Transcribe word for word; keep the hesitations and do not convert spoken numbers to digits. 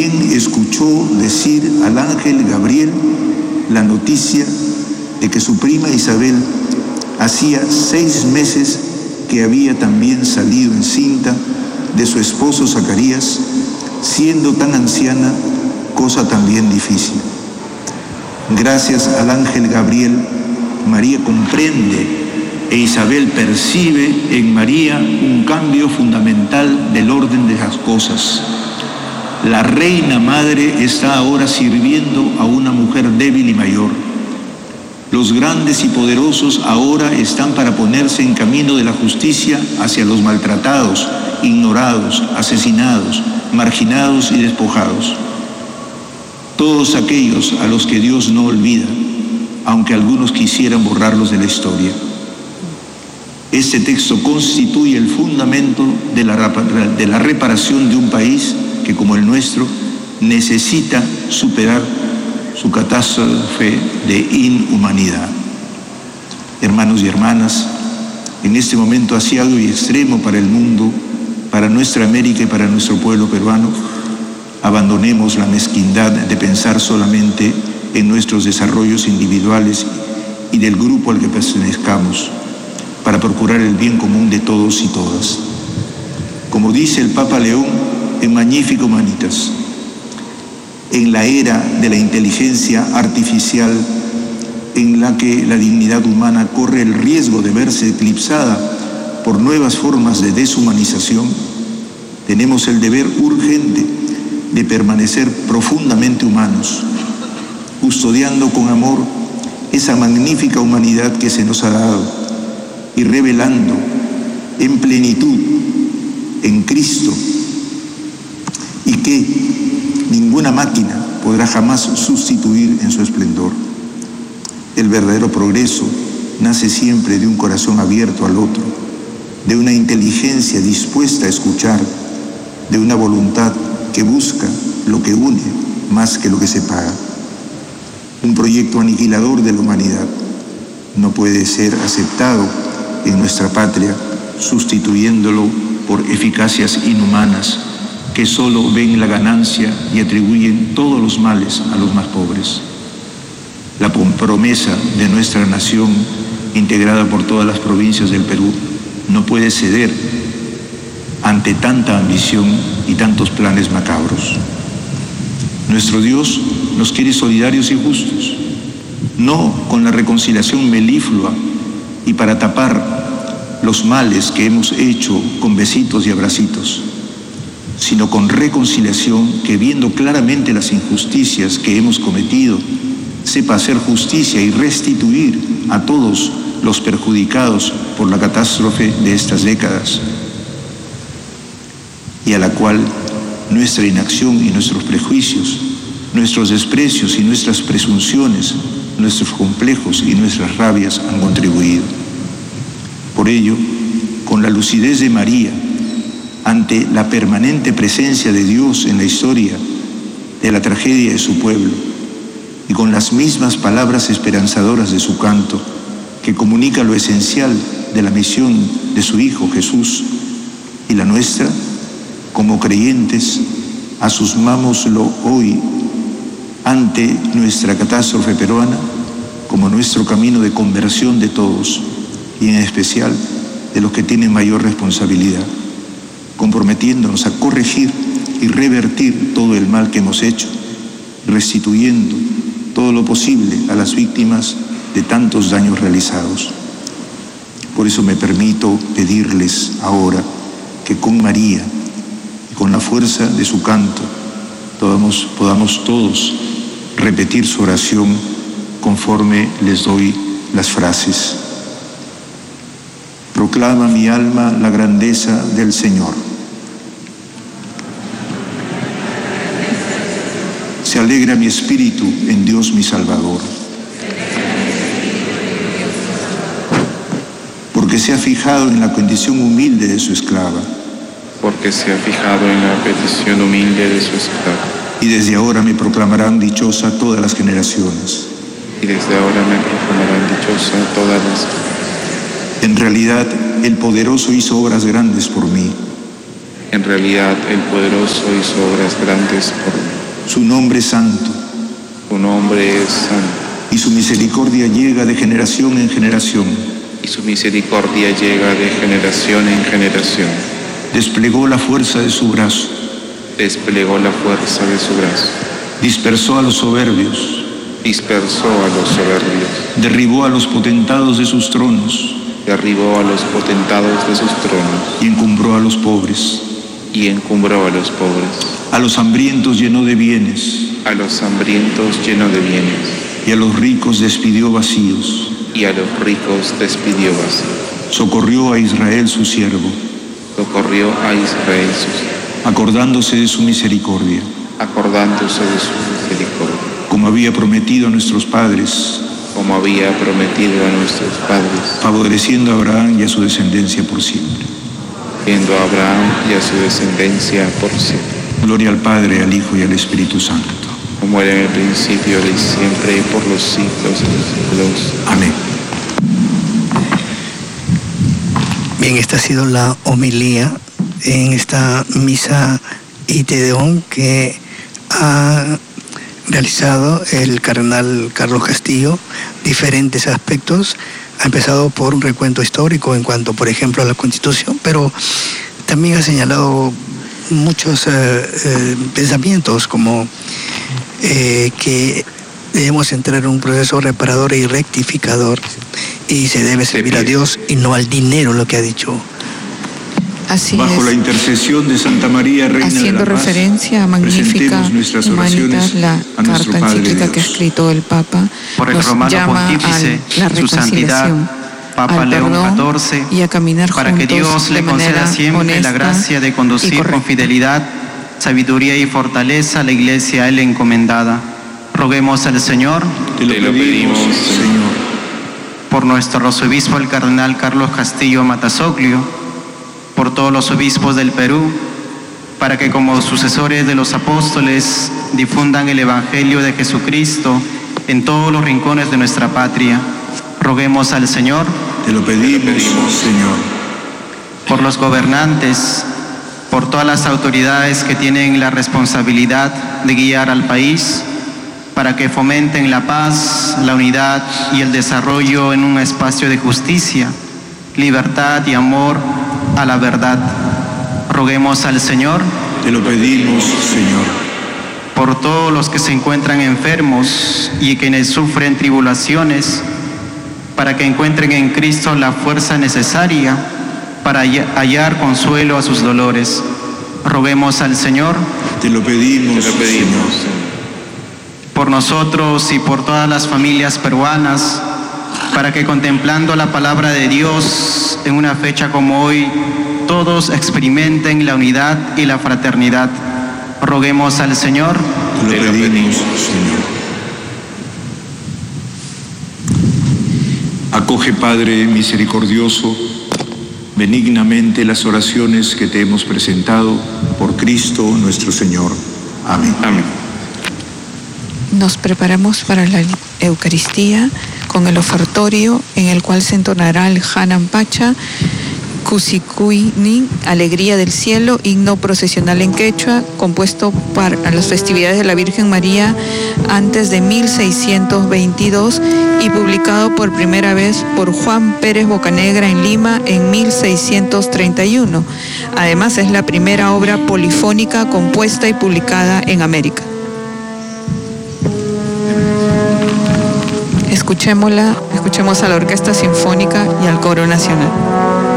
también escuchó decir al ángel Gabriel la noticia de que su prima Isabel hacía seis meses que había también salido encinta de su esposo Zacarías, siendo tan anciana, cosa también difícil. Gracias al ángel Gabriel, María comprende e Isabel percibe en María un cambio fundamental del orden de las cosas. La reina madre está ahora sirviendo a una mujer débil y mayor. Los grandes y poderosos ahora están para ponerse en camino de la justicia hacia los maltratados, ignorados, asesinados, marginados y despojados. Todos aquellos a los que Dios no olvida, aunque algunos quisieran borrarlos de la historia. Este texto constituye el fundamento de la, de la reparación de un país que, como el nuestro, necesita superar su catástrofe de inhumanidad. Hermanos y hermanas, en este momento asiago y extremo para el mundo, para nuestra América y para nuestro pueblo peruano, abandonemos la mezquindad de pensar solamente en nuestros desarrollos individuales y del grupo al que pertenezcamos, para procurar el bien común de todos y todas. Como dice el Papa León en Magnificat Humanitas, en la era de la inteligencia artificial en la que la dignidad humana corre el riesgo de verse eclipsada por nuevas formas de deshumanización, tenemos el deber urgente de permanecer profundamente humanos, custodiando con amor esa magnífica humanidad que se nos ha dado y revelando en plenitud en Cristo, y que ninguna máquina podrá jamás sustituir en su esplendor. El verdadero progreso nace siempre de un corazón abierto al otro, de una inteligencia dispuesta a escuchar, de una voluntad que busca lo que une más que lo que separa. Un proyecto aniquilador de la humanidad no puede ser aceptado en nuestra patria, sustituyéndolo por eficacias inhumanas que solo ven la ganancia y atribuyen todos los males a los más pobres. La promesa de nuestra nación, integrada por todas las provincias del Perú, no puede ceder ante tanta ambición y tantos planes macabros. Nuestro Dios nos quiere solidarios y justos, no con la reconciliación meliflua y para tapar los males que hemos hecho con besitos y abracitos, sino con reconciliación que, viendo claramente las injusticias que hemos cometido, sepa hacer justicia y restituir a todos los perjudicados por la catástrofe de estas décadas, y a la cual nuestra inacción y nuestros prejuicios, nuestros desprecios y nuestras presunciones, nuestros complejos y nuestras rabias han contribuido. Por ello, con la lucidez de María, ante la permanente presencia de Dios en la historia de la tragedia de su pueblo, y con las mismas palabras esperanzadoras de su canto, que comunica lo esencial de la misión de su Hijo Jesús y la nuestra, como creyentes, asumámoslo hoy ante nuestra catástrofe peruana como nuestro camino de conversión de todos, y en especial de los que tienen mayor responsabilidad, comprometiéndonos a corregir y revertir todo el mal que hemos hecho, restituyendo todo lo posible a las víctimas de tantos daños realizados. Por eso me permito pedirles ahora que con María y con la fuerza de su canto podamos, podamos todos repetir su oración conforme les doy las frases. Proclama mi alma la grandeza del Señor. Se alegra mi espíritu en Dios mi Salvador, porque se ha fijado en la condición humilde de su esclava. Porque se ha fijado en la petición humilde de su esclava. Y desde ahora me proclamarán dichosa todas las generaciones. Y desde ahora me proclamarán dichosa todas las. En realidad, el poderoso hizo obras grandes por mí. En realidad, el poderoso hizo obras grandes por mí. Su nombre es santo. Tu nombre es santo. Y su misericordia llega de generación en generación. Y su misericordia llega de generación en generación. Desplegó la fuerza de su brazo. Desplegó la fuerza de su brazo. Dispersó a los soberbios. Dispersó a los soberbios. Derribó a los potentados de sus tronos. Derribó a los potentados de sus tronos. Y encumbró a los pobres. Y encumbró a los pobres. A los hambrientos llenó de bienes. A los hambrientos llenó de bienes. Y a los ricos despidió vacíos. Y a los ricos despidió vacíos. Socorrió a Israel su siervo. Socorrió a Israel su siervo. Acordándose de su misericordia. Acordándose de su misericordia. Como había prometido a nuestros padres. Como había prometido a nuestros padres. Favoreciendo a Abraham y a su descendencia por siempre. Viendo a Abraham y a su descendencia por siempre. Gloria al Padre, al Hijo y al Espíritu Santo. Como era en el principio, ahora y siempre, y por los siglos de los siglos. Amén. Bien, esta ha sido la homilía en esta misa Itedeum que ha realizado el cardenal Carlos Castillo, diferentes aspectos. Ha empezado por un recuento histórico en cuanto, por ejemplo, a la Constitución, pero también ha señalado muchos eh, eh, pensamientos como eh, que debemos entrar en un proceso reparador y rectificador y se debe servir a Dios y no al dinero, lo que ha dicho. Así Bajo es. la intercesión de Santa María, Reina Haciendo de la Paz, referencia a Magnífica nuestras Humanitas, la a nuestro carta Padre encíclica Dios. que ha escrito el Papa, por el nos romano llama pontífice, a la su santidad, reconciliación, Papa al León perdón catorce, y a caminar para que juntos Dios de le conceda manera siempre honesta la gracia de y conducir correcta. con fidelidad, sabiduría y fortaleza a la Iglesia a él encomendada. Roguemos al Señor, Te lo Te lo pedimos, pedimos, Señor. por nuestro arzobispo el cardenal Carlos Castillo Matasoglio, por todos los obispos del Perú, para que como sucesores de los apóstoles difundan el Evangelio de Jesucristo en todos los rincones de nuestra patria. Roguemos al Señor, Te lo pedimos, pedimos, Señor. por los gobernantes, por todas las autoridades que tienen la responsabilidad de guiar al país, para que fomenten la paz, la unidad y el desarrollo en un espacio de justicia, libertad y amor a la verdad. Roguemos al Señor, Te lo pedimos, Señor. por todos los que se encuentran enfermos y quienes sufren tribulaciones, para que encuentren en Cristo la fuerza necesaria para hallar consuelo a sus dolores. Roguemos al Señor, Te lo pedimos, Te lo pedimos, Señor. Señor. por nosotros y por todas las familias peruanas, para que contemplando la palabra de Dios en una fecha como hoy, todos experimenten la unidad y la fraternidad. Roguemos al Señor, Te Te lo lo pedimos, pedimos. Señor. Acoge, Padre misericordioso, benignamente las oraciones que te hemos presentado por Cristo nuestro Señor. Amén. Amén. Nos preparamos para la Eucaristía con el ofertorio en el cual se entonará el Hanan Pacha, Kusikuini, Alegría del Cielo, himno procesional en quechua, compuesto para las festividades de la Virgen María antes de mil seiscientos veintidós y publicado por primera vez por Juan Pérez Bocanegra en Lima en mil seiscientos treinta y uno. Además, es la primera obra polifónica compuesta y publicada en América. Escuchémosla, escuchemos a la Orquesta Sinfónica y al Coro Nacional.